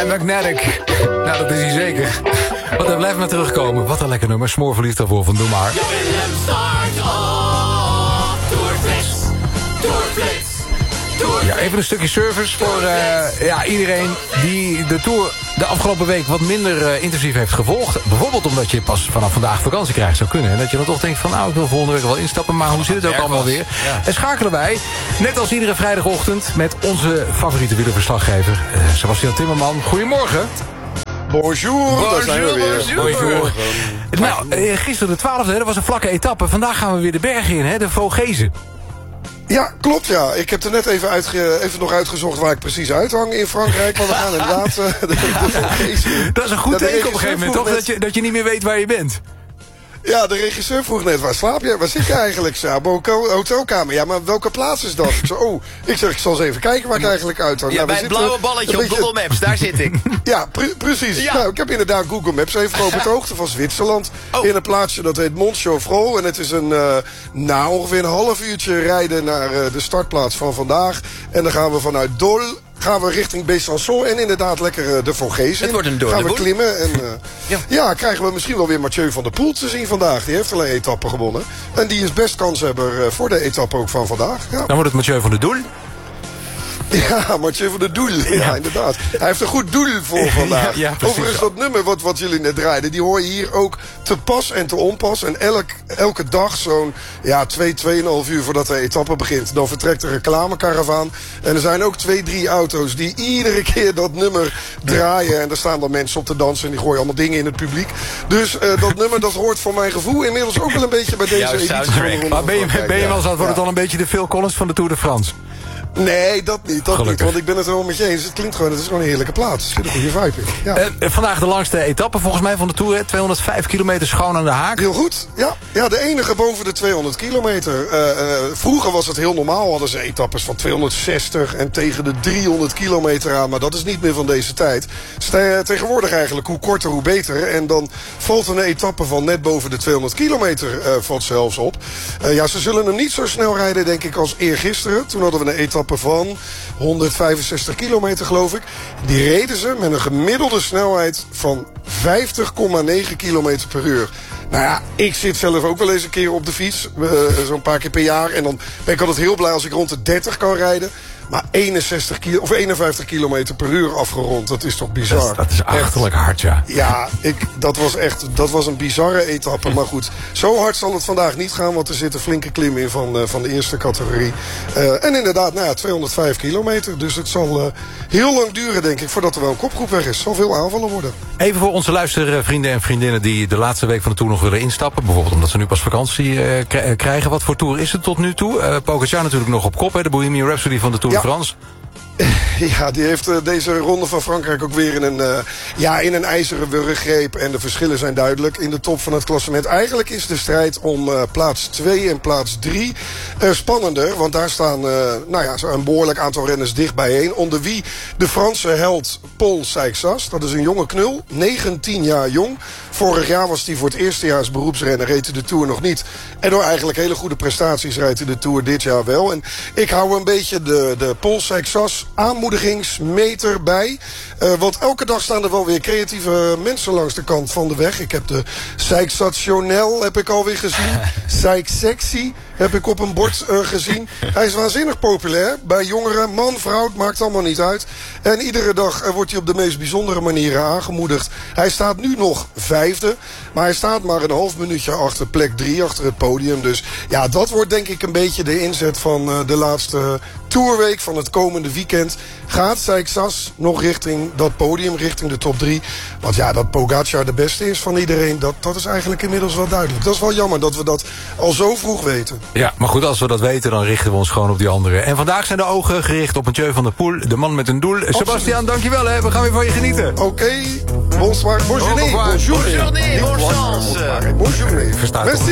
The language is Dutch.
En Magnetic. Nou, dat is hij zeker. Want hij blijft maar terugkomen. Wat een lekker nummer. Smoorverliefd daarvoor van Doe Maar. Ja, even een stukje service voor iedereen die de Tour de afgelopen week wat minder intensief heeft gevolgd. Bijvoorbeeld omdat je pas vanaf vandaag vakantie krijgt, zou kunnen. En dat je dan toch denkt van, nou, ik wil volgende week wel instappen, maar hoe zit het ook allemaal weer? Ja. En schakelen wij, net als iedere vrijdagochtend, met onze favoriete wielerverslaggever, Sebastian Timmerman. Goedemorgen. Bonjour, daar zijn we weer. Bonjour. Nou, gisteren de 12e, dat was een vlakke etappe. Vandaag gaan we weer de bergen in, hè, de Vogezen. Ja, klopt, ja. Ik heb er net even nog uitgezocht waar ik precies uithang in Frankrijk. Maar we gaan inderdaad de Vogezen. Dat is een goed teken op een gegeven moment, toch? Dat je niet meer weet waar je bent. Ja, de regisseur vroeg net, waar slaap je? Waar zit je eigenlijk? Ja, hotelkamer. Ja, maar welke plaats is dat? Ik zal eens even kijken waar ik eigenlijk uithang. Ja, bij het blauwe balletje op Google Maps, daar zit ik. Ja, precies. Ja. Nou, ik heb inderdaad Google Maps even op het hoogte van Zwitserland. Oh. In een plaatsje dat heet Montchauvrot. En het is ongeveer een half uurtje rijden naar de startplaats van vandaag. En dan gaan we vanuit Dole gaan we richting Besançon en inderdaad lekker de Vogezen. Het wordt een door. Gaan we klimmen en krijgen we misschien wel weer Mathieu van der Poel te zien vandaag. Die heeft al een etappe gewonnen. En die is best kanshebber voor de etappe ook van vandaag. Ja. Dan wordt het Mathieu van der Doel. Ja, Mathieu van der Doel. Ja, inderdaad. Hij heeft een goed doel voor vandaag. Ja, overigens, dat nummer wat jullie net draaiden, die hoor je hier ook te pas en te onpas. En elke dag zo'n 2,5 uur voordat de etappe begint, dan vertrekt de reclamekaravaan. En er zijn ook 2-3 auto's die iedere keer dat nummer draaien. En daar staan dan mensen op te dansen en die gooien allemaal dingen in het publiek. Dus dat nummer, dat hoort voor mijn gevoel inmiddels ook wel een beetje bij deze editie. Maar ben je wel eens, wordt het dan een beetje de Phil Collins van de Tour de France? Nee, dat niet. Want ik ben het er wel met je eens. Het klinkt gewoon, het is gewoon een heerlijke plaats. Er zit een goede vibe in. Ja. Vandaag de langste etappe volgens mij van de Tour. 205 kilometer schoon aan de haak. Heel goed. Ja, de enige boven de 200 kilometer. Vroeger was het heel normaal. Hadden ze etappes van 260 en tegen de 300 kilometer aan. Maar dat is niet meer van deze tijd. Tegenwoordig eigenlijk hoe korter hoe beter. En dan valt een etappe van net boven de 200 kilometer valt zelfs op. Ze zullen hem niet zo snel rijden denk ik als eergisteren. Toen hadden we een etappe van 165 kilometer geloof ik. Die reden ze met een gemiddelde snelheid van 50,9 kilometer per uur. Nou ja, ik zit zelf ook wel eens een keer op de fiets. Zo'n paar keer per jaar. En dan ben ik altijd heel blij als ik rond de 30 kan rijden. Maar 51 kilometer per uur afgerond, dat is toch bizar? Dat is achterlijk hard, ja. Ja, dat was een bizarre etappe. Maar goed, zo hard zal het vandaag niet gaan, want er zit een flinke klim in van de eerste categorie. En inderdaad, 205 kilometer. Dus het zal heel lang duren, denk ik, voordat er wel een kopgroep weg is. Zal veel aanvallen worden. Even voor onze luistervrienden en vriendinnen die de laatste week van de Tour nog willen instappen. Bijvoorbeeld omdat ze nu pas vakantie krijgen. Wat voor Tour is het tot nu toe? Pogacar natuurlijk nog op kop, hè, de Bohemian Rhapsody van de Tour de France. Ja, die heeft deze ronde van Frankrijk ook weer in een ijzeren wurggreep. En de verschillen zijn duidelijk in de top van het klassement. Eigenlijk is de strijd om plaats 2 en plaats 3 spannender. Want daar staan een behoorlijk aantal renners dicht bijeen. Onder wie de Franse held Paul Seixas. Dat is een jonge knul, 19 jaar jong. Vorig jaar was hij voor het eerstejaars beroepsrenner, reed hij de Tour nog niet. En door eigenlijk hele goede prestaties rijdt hij de Tour dit jaar wel. En ik hou een beetje de Paul Seixas aanmoedigingsmeter bij. Want elke dag staan er wel weer creatieve mensen langs de kant van de weg. Ik heb de Seixationel heb ik alweer gezien. Seixexy heb ik op een bord gezien. Hij is waanzinnig populair bij jongeren, man, vrouw, het maakt allemaal niet uit. En iedere dag wordt hij op de meest bijzondere manieren aangemoedigd. Hij staat nu nog 5e, maar hij staat maar een half minuutje achter plek 3, achter het podium. Dus ja, dat wordt denk ik een beetje de inzet van de laatste Tourweek van het komende weekend. Gaat Seixas nog richting dat podium, richting de top 3. Want ja, dat Pogacar de beste is van iedereen, dat is eigenlijk inmiddels wel duidelijk. Dat is wel jammer dat we dat al zo vroeg weten. Ja, maar goed, als we dat weten, dan richten we ons gewoon op die anderen. En vandaag zijn de ogen gericht op Mathieu van der Poel, de man met een doel. Sebastian, dankjewel, hè. We gaan weer van je genieten. Oké, bonsoir, bonjour, bonjour, bonjour, bonjour, bonjour. Merci.